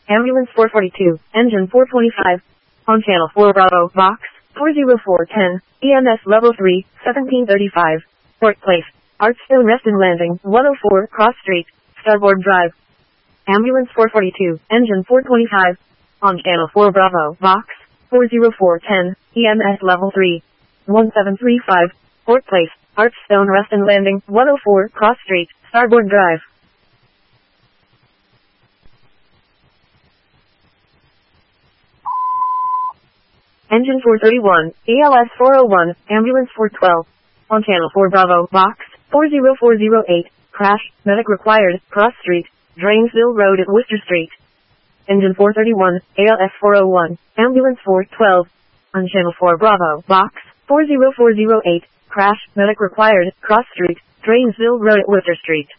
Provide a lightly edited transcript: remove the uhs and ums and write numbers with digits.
Ambulance 442, engine 425. On channel 4 Bravo, box 40410, EMS level 3, 1735. Workplace, Archstone Rest and Landing, 104 Cross Street, Starboard Drive. Ambulance 442, engine 425. On channel 4 Bravo, box 40410, EMS level 3, 1735. Workplace, Archstone Rest and Landing, 104 Cross Street, Starboard Drive. Engine 431, ELS 401, Ambulance 412. On channel 4 Bravo, box 40408, crash, medic required, Cross Street, Drainsville Road at Worcester Street. Engine 431, ALS 401, Ambulance 412. On channel 4 Bravo, box 40408, crash, medic required, Cross Street, Drainsville Road at Worcester Street.